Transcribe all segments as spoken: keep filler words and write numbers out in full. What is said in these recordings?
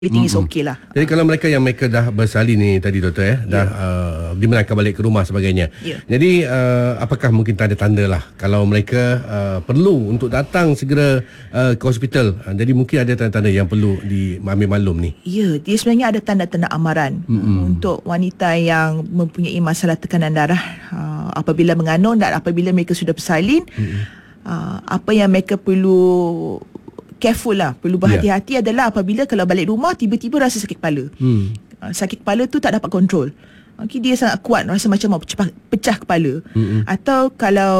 everything mm-hmm. is okay lah. Jadi kalau mereka yang mereka dah bersalin ni tadi doktor ya, dah yeah. uh, dibenarkan balik ke rumah sebagainya. Yeah. Jadi uh, apakah mungkin tanda-tanda lah kalau mereka uh, perlu untuk datang segera uh, ke hospital. Uh, jadi mungkin ada tanda-tanda yang perlu diambil maklum ni. Ya, yeah, dia sebenarnya ada tanda-tanda amaran mm-hmm. untuk wanita yang mempunyai masalah tekanan darah uh, apabila mengandung dan apabila mereka sudah bersalin. Mm-hmm. Uh, apa yang mereka perlu careful lah, perlu berhati-hati yeah. adalah apabila kalau balik rumah tiba-tiba rasa sakit kepala. Hmm. Sakit kepala tu tak dapat kontrol. Okay, dia sangat kuat, rasa macam mau pecah, pecah kepala. Hmm. Atau kalau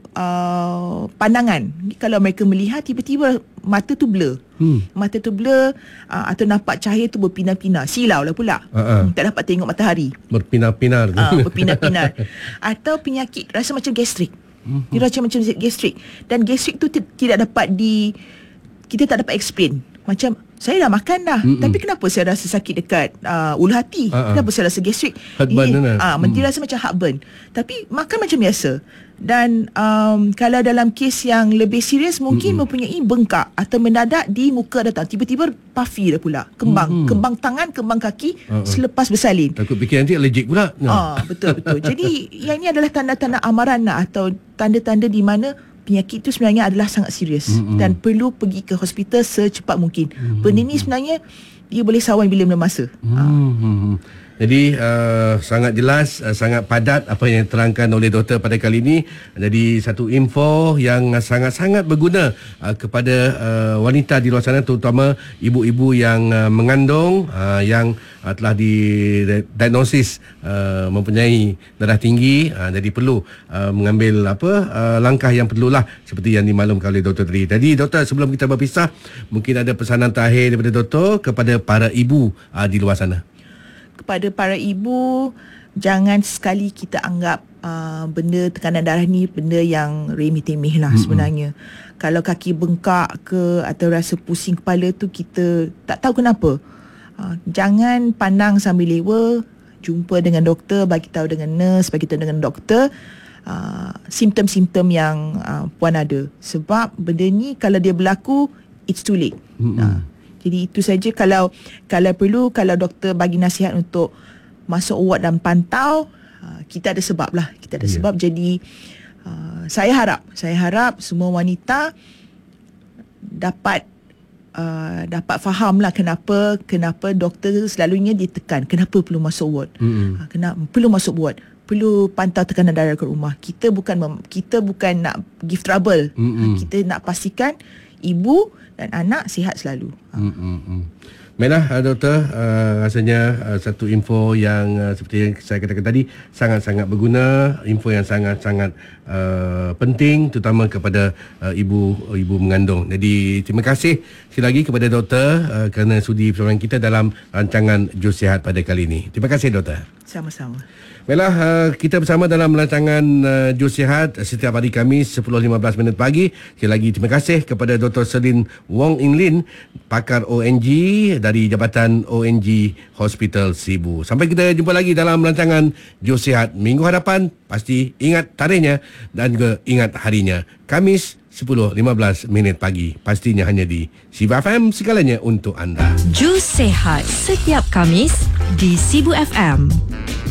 uh, pandangan, kalau mereka melihat tiba-tiba mata tu blur. Hmm. Mata tu blur uh, atau nampak cahaya tu berpinar-pinar. Silau lah pula. Uh-huh. Tak dapat tengok matahari. Berpinar-pinar. Uh, berpinar-pinar. Atau penyakit rasa macam gastrik. Hmm. Dia rasa macam gastrik. Dan gastrik tu t- tidak dapat di kita tak dapat explain. Macam saya dah makan dah, mm-mm. tapi kenapa saya rasa sakit dekat uh, ulu hati? Uh-uh. Kenapa saya rasa gastrik? Heartburn eh, ah, mm. Dia rasa macam heartburn. Tapi makan macam biasa. Dan um, kalau dalam kes yang lebih serius mungkin mm-mm. mempunyai bengkak atau mendadak di muka datang. Tiba-tiba puffy dah pula. Kembang, mm-hmm. kembang tangan, kembang kaki uh-uh. selepas bersalin. Takut fikir nanti allergic pula. Ah, betul betul. Jadi yang ini adalah tanda-tanda amaran lah, atau tanda-tanda di mana penyakit itu sebenarnya adalah sangat serius mm-hmm. dan perlu pergi ke hospital secepat mungkin. Mm-hmm. Benda ni sebenarnya dia boleh sawan bila-bila masa. Mm-hmm. Ha. Jadi uh, sangat jelas, uh, sangat padat apa yang diterangkan oleh doktor pada kali ini. Jadi satu info yang sangat-sangat berguna uh, kepada uh, wanita di luar sana, terutama ibu-ibu yang uh, mengandung, uh, yang uh, telah didiagnosis uh, mempunyai darah tinggi. Uh, jadi perlu uh, mengambil apa uh, langkah yang perlulah seperti yang dimaklumkan oleh doktor tadi. Jadi doktor, sebelum kita berpisah, mungkin ada pesanan terakhir daripada doktor kepada para ibu uh, di luar sana. Kepada para ibu, jangan sekali kita anggap uh, benda tekanan darah ni benda yang remeh-temeh lah mm-hmm. sebenarnya. Kalau kaki bengkak ke atau rasa pusing kepala tu kita tak tahu kenapa. Uh, jangan pandang sambil lewa, jumpa dengan doktor, bagi tahu dengan nurse, bagi tahu dengan doktor uh, simptom-simptom yang uh, puan ada. Sebab benda ni kalau dia berlaku, it's too late. Mm-hmm. Uh, Jadi itu saja. Kalau kalau perlu, kalau doktor bagi nasihat untuk masuk ward dan pantau, kita ada sebab lah. Kita ada yeah. sebab. Jadi uh, saya harap, saya harap semua wanita dapat uh, dapat faham lah kenapa kenapa doktor selalunya ditekan. Kenapa perlu masuk ward? Mm-hmm. Kenapa perlu masuk ward? Perlu pantau tekanan darah ke rumah. Kita bukan mem- kita bukan nak give trouble. Mm-hmm. Kita nak pastikan ibu dan anak sihat selalu. Hmm. Baiklah doktor, uh, rasanya uh, satu info yang uh, seperti yang saya katakan tadi sangat-sangat berguna, info yang sangat-sangat uh, penting terutama kepada uh, ibu ibu mengandung. Jadi terima kasih sekali lagi kepada doktor uh, kerana sudi bersama kita dalam rancangan Jus Sihat pada kali ini. Terima kasih doktor. Sama-sama. Baiklah, uh, kita bersama dalam rancangan uh, Jus Sihat setiap hari Khamis sepuluh lima belas minit pagi. Sekali lagi terima kasih kepada Doktor Selin Wong Ing Lin, pakar O N G dari Jabatan O N G Hospital Sibu. Sampai kita jumpa lagi dalam rancangan Jus Sihat minggu hadapan. Pasti ingat tarikhnya dan juga ingat harinya. Khamis sepuluh lima belas minit pagi. Pastinya hanya di Sibu F M, segalanya untuk anda. Jus Sihat setiap Khamis di Sibu F M.